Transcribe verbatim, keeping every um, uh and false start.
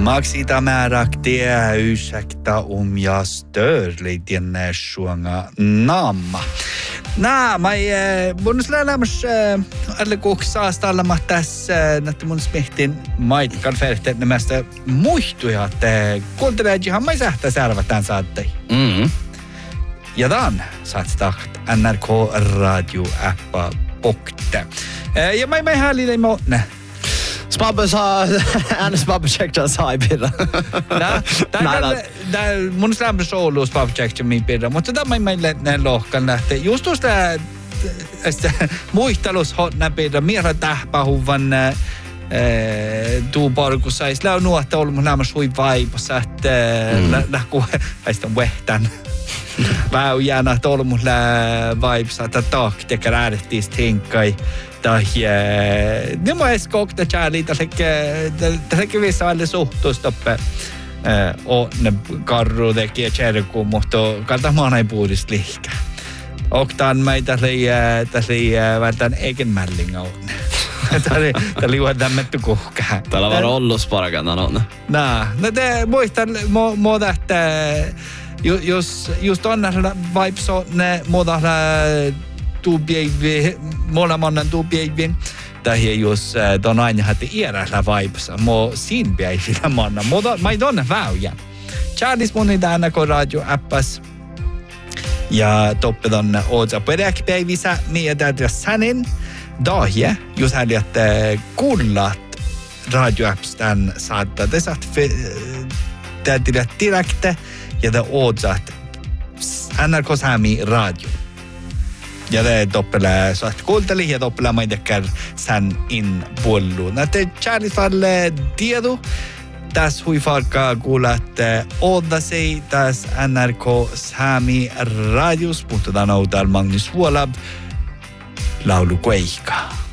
Maksita määräktiä ysäktä om jag stör lite när sjunga namma. Nää, mä mun lämmäs alle kuksaa stallama tässä näitä mun smihtin maitkan färtet nämästä muistuja, että kuunteleejihan mä sähtä särvätään saattai. Mm. Ja dan saat start N R K radio-appa bokte. Ja mä mä härlille måne. Spabbe sa, en spabbe checkta sa i birra. Nää, tää mun lämmäs ollut spabbe checkta mi birra, mutta tämä mä mä lohkan lähtee. Just tuosta muistelus hotna birra, mira tähpähuvan tuu porku sais lau nuotta ollut mun lämmäs hui vaipossa, että lähku häistä vehtän. Väujänä ollut mun vaipossa, että taak tekee äärettiistä hinkkai. Tai ne mä edes kokta tjääli tässäkin vissa välillä suhtuustoppe on ne karru tekijä tjärkuun, mutta kalta maan ei puhdista liikaa. Oktaan meitä tässä vältään eiken mällinga on. Tämä oli vähän tämmetty kuhkää. Täällä on varmaan ollut sparakannan on. Nää, no te muistan muuta, että just onnella vibes on ne muuta tubieivi, molemmannen tubievin. Tai jos ton aina hati iärällä vibes, mo siin bievillä manna. Mä ei tonne väyjän. Charles mun niitä N R K radio-appas. Ja toppe tonne ootsa peräkpäivissä mietät ja sänin. Dahje, jos häljät kuullat radio-apps tän saattaa. Te saat täytyä direkte ja te ootsat N R K Sami radio. Ja det doppela så att kuunteli ja doppela mä idekär sen in pollu. Näte Charlie falle diedu. Täs hui farka kuulat oddasei täs N R K Sami radios. Puhutaan Magnus Vuolab. Laulu Kueika.